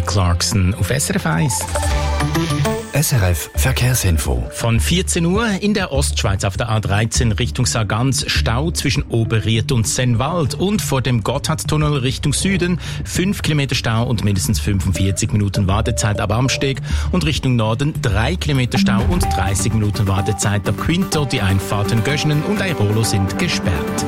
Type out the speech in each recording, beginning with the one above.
Patrick Clarkson auf SRF 1. SRF Verkehrsinfo. Von 14 Uhr in der Ostschweiz auf der A13 Richtung Sargans Stau zwischen Oberried und Sennwald und vor dem Gotthardtunnel Richtung Süden 5 Kilometer Stau und mindestens 45 Minuten Wartezeit ab Amsteg und Richtung Norden 3 Kilometer Stau und 30 Minuten Wartezeit ab Quinto. Die Einfahrten Göschenen und Airolo sind gesperrt.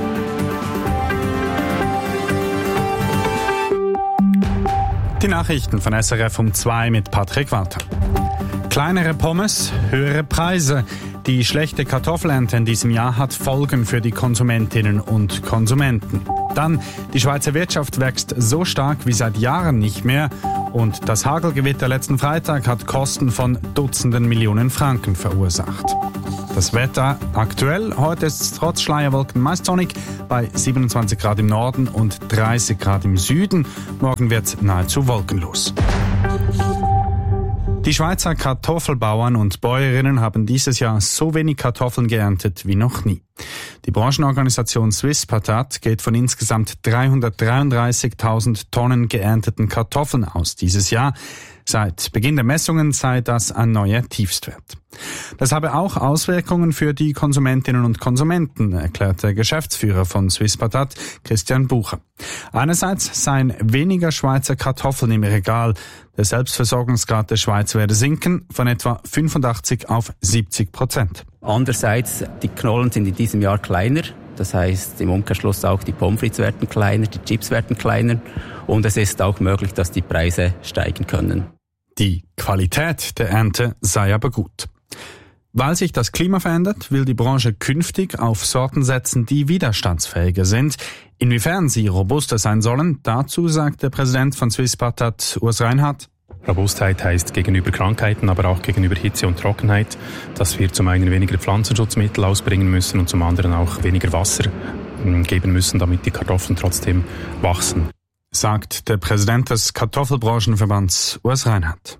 Die Nachrichten von SRF um 2 mit Patrick Walter. Kleinere Pommes, höhere Preise. Die schlechte Kartoffelernte in diesem Jahr hat Folgen für die Konsumentinnen und Konsumenten. Dann, die Schweizer Wirtschaft wächst so stark wie seit Jahren nicht mehr. Und das Hagelgewitter letzten Freitag hat Kosten von Dutzenden Millionen Franken verursacht. Das Wetter aktuell, heute ist es trotz Schleierwolken meist sonnig bei 27 Grad im Norden und 30 Grad im Süden. Morgen wird es nahezu wolkenlos. Die Schweizer Kartoffelbauern und Bäuerinnen haben dieses Jahr so wenig Kartoffeln geerntet wie noch nie. Die Branchenorganisation Swisspatat geht von insgesamt 333.000 Tonnen geernteten Kartoffeln aus dieses Jahr. Seit Beginn der Messungen sei das ein neuer Tiefstwert. Das habe auch Auswirkungen für die Konsumentinnen und Konsumenten, erklärt der Geschäftsführer von Swisspatat, Christian Bucher. Einerseits seien weniger Schweizer Kartoffeln im Regal. Der Selbstversorgungsgrad der Schweiz werde sinken von etwa 85 auf 70%. Andererseits, die Knollen sind in diesem Jahr kleiner. Das heißt, im Umkehrschluss auch die Pommes frites werden kleiner, die Chips werden kleiner. Und es ist auch möglich, dass die Preise steigen können. Die Qualität der Ernte sei aber gut. Weil sich das Klima verändert, will die Branche künftig auf Sorten setzen, die widerstandsfähiger sind. Inwiefern sie robuster sein sollen, dazu sagt der Präsident von Swisspatat, Urs Reinhardt. Robustheit heißt gegenüber Krankheiten, aber auch gegenüber Hitze und Trockenheit, dass wir zum einen weniger Pflanzenschutzmittel ausbringen müssen und zum anderen auch weniger Wasser geben müssen, damit die Kartoffeln trotzdem wachsen. Sagt der Präsident des Kartoffelbranchenverbands Urs Reinhardt.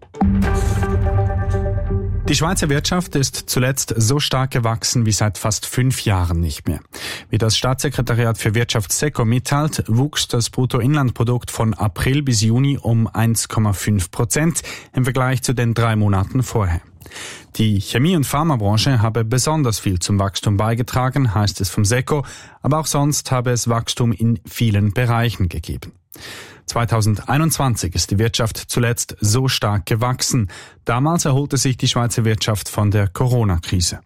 Die Schweizer Wirtschaft ist zuletzt so stark gewachsen wie seit fast 5 Jahren nicht mehr. Wie das Staatssekretariat für Wirtschaft SECO mitteilt, wuchs das Bruttoinlandprodukt von April bis Juni um 1,5% im Vergleich zu den 3 Monaten vorher. Die Chemie- und Pharmabranche habe besonders viel zum Wachstum beigetragen, heißt es vom SECO, aber auch sonst habe es Wachstum in vielen Bereichen gegeben. 2021 ist die Wirtschaft zuletzt so stark gewachsen. Damals erholte sich die Schweizer Wirtschaft von der Corona-Krise.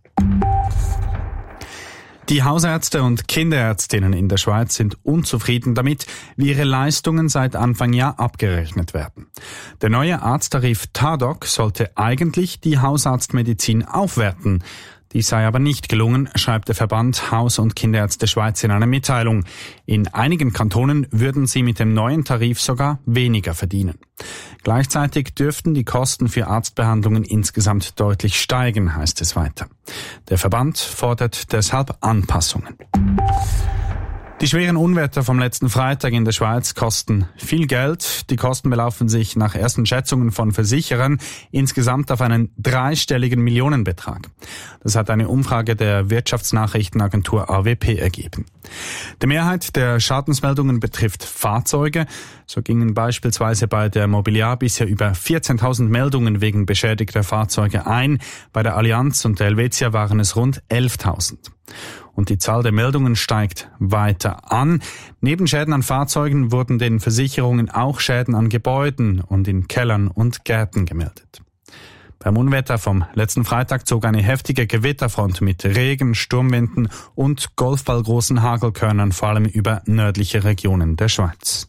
Die Hausärzte und Kinderärztinnen in der Schweiz sind unzufrieden damit, wie ihre Leistungen seit Anfang Jahr abgerechnet werden. Der neue Arzttarif TARDOC sollte eigentlich die Hausarztmedizin aufwerten. Dies sei aber nicht gelungen, schreibt der Verband Haus- und Kinderärzte Schweiz in einer Mitteilung. In einigen Kantonen würden sie mit dem neuen Tarif sogar weniger verdienen. Gleichzeitig dürften die Kosten für Arztbehandlungen insgesamt deutlich steigen, heißt es weiter. Der Verband fordert deshalb Anpassungen. Die schweren Unwetter vom letzten Freitag in der Schweiz kosten viel Geld. Die Kosten belaufen sich nach ersten Schätzungen von Versicherern insgesamt auf einen 3-stelligen Millionenbetrag. Das hat eine Umfrage der Wirtschaftsnachrichtenagentur AWP ergeben. Die Mehrheit der Schadensmeldungen betrifft Fahrzeuge. So gingen beispielsweise bei der Mobiliar bisher über 14.000 Meldungen wegen beschädigter Fahrzeuge ein. Bei der Allianz und der Helvetia waren es rund 11.000. Und die Zahl der Meldungen steigt weiter an. Neben Schäden an Fahrzeugen wurden den Versicherungen auch Schäden an Gebäuden und in Kellern und Gärten gemeldet. Beim Unwetter vom letzten Freitag zog eine heftige Gewitterfront mit Regen, Sturmwinden und golfballgroßen Hagelkörnern vor allem über nördliche Regionen der Schweiz.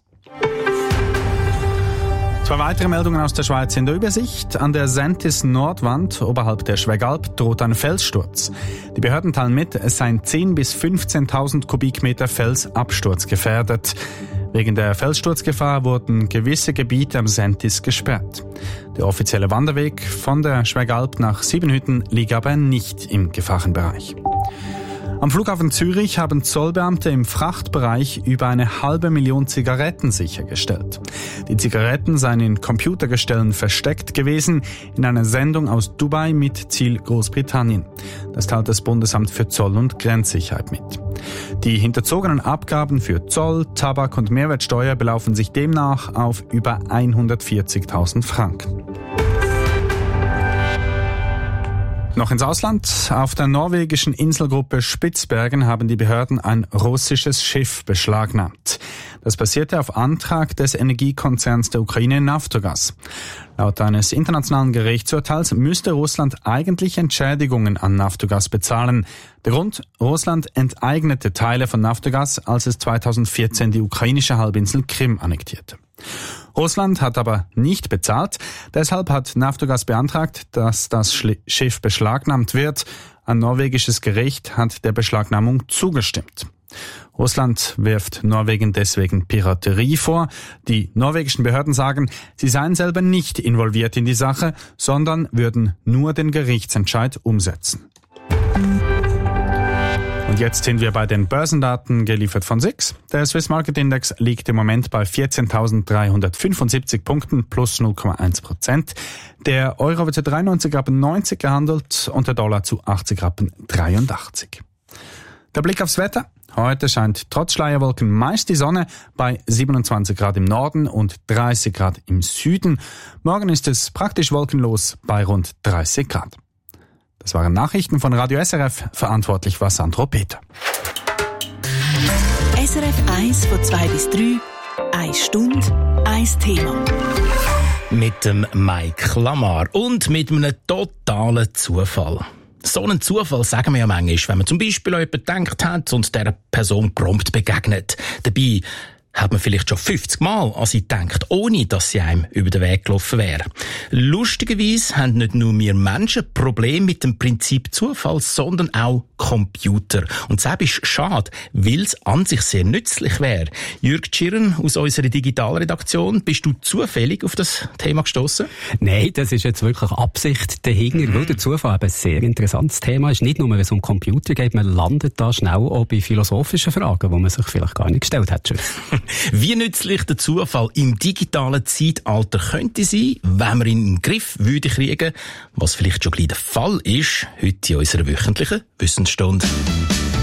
2 weitere Meldungen aus der Schweiz in der Übersicht. An der Sentis-Nordwand oberhalb der Schwegalp droht ein Felssturz. Die Behörden teilen mit, es seien 10.000 bis 15.000 Kubikmeter Fels absturzgefährdet. Wegen der Felssturzgefahr wurden gewisse Gebiete am Sentis gesperrt. Der offizielle Wanderweg von der Schwegalp nach Siebenhütten liegt aber nicht im Gefahrenbereich. Am Flughafen Zürich haben Zollbeamte im Frachtbereich über 500.000 Zigaretten sichergestellt. Die Zigaretten seien in Computergestellen versteckt gewesen, in einer Sendung aus Dubai mit Ziel Großbritannien. Das teilt das Bundesamt für Zoll- und Grenzsicherheit mit. Die hinterzogenen Abgaben für Zoll, Tabak und Mehrwertsteuer belaufen sich demnach auf über 140.000 Franken. Noch ins Ausland. Auf der norwegischen Inselgruppe Spitzbergen haben die Behörden ein russisches Schiff beschlagnahmt. Das passierte auf Antrag des Energiekonzerns der Ukraine Naftogaz. Laut eines internationalen Gerichtsurteils müsste Russland eigentlich Entschädigungen an Naftogaz bezahlen. Der Grund: Russland enteignete Teile von Naftogaz, als es 2014 die ukrainische Halbinsel Krim annektierte. Russland hat aber nicht bezahlt. Deshalb hat Naftogaz beantragt, dass das Schiff beschlagnahmt wird. Ein norwegisches Gericht hat der Beschlagnahmung zugestimmt. Russland wirft Norwegen deswegen Piraterie vor. Die norwegischen Behörden sagen, sie seien selber nicht involviert in die Sache, sondern würden nur den Gerichtsentscheid umsetzen. Und jetzt sind wir bei den Börsendaten, geliefert von SIX. Der Swiss Market Index liegt im Moment bei 14.375 Punkten, plus 0,1%. Der Euro wird zu 93,90 gehandelt und der Dollar zu 80,83. Der Blick aufs Wetter. Heute scheint trotz Schleierwolken meist die Sonne bei 27 Grad im Norden und 30 Grad im Süden. Morgen ist es praktisch wolkenlos bei rund 30 Grad. Das waren Nachrichten von Radio SRF, verantwortlich war Sandro Peter. SRF 1 von 2 bis 3, 1 Stunde, 1 Thema. Mit dem Mike Lamar und mit einem totalen Zufall. So einen Zufall sagen wir ja manchmal, wenn man zum Beispiel an jemanden gedacht hat und dieser Person prompt begegnet. Dabei hat man vielleicht schon 50 Mal an sie gedacht, ohne dass sie einem über den Weg gelaufen wäre. Lustigerweise haben nicht nur wir Menschen Probleme mit dem Prinzip Zufall, sondern auch Computer. Und das ist schade, weil es an sich sehr nützlich wäre. Jürg Tschirren aus unserer Digitalredaktion, bist du zufällig auf das Thema gestoßen? Nein, das ist jetzt wirklich Absicht dahinter, weil der Zufall ein sehr interessantes Thema ist. Nicht nur, wenn es um Computer geht, man landet da schnell auch bei philosophischen Fragen, die man sich vielleicht gar nicht gestellt hat. Wie nützlich der Zufall im digitalen Zeitalter könnte sein, wenn wir ihn in den Griff würde kriegen, was vielleicht schon gleich der Fall ist, heute in unserer wöchentlichen Wissensstunde.